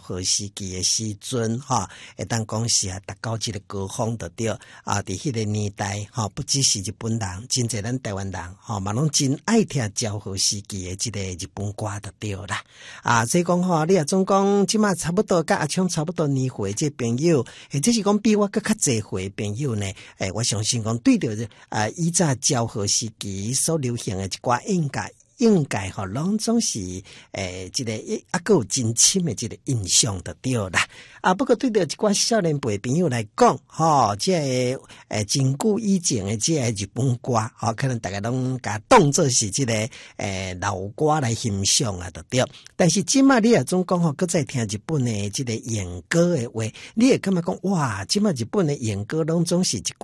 和时期的时阵会当讲是达到这个高峰就对啊。伫迄个年代不只是日本人，真侪咱台湾人嘛拢真爱听昭和时期的这个日本歌就对啦啊。所以讲你也总讲即马差不多甲阿昌差不多年岁这朋友，或者是讲比我更较侪岁朋友呢，我相信讲对着以早昭和时期所流行的一寡应该拢总是这个还有真深的这个印象就对啦啊。不过对着一寡少年辈朋友来讲这个真久以前的这个日本歌可能大家拢甲当作是这个老歌来欣赏啊就对。但是即马你也总讲搁再听日本的这个演歌的话，你会感觉讲哇，即马日本的演歌拢总是一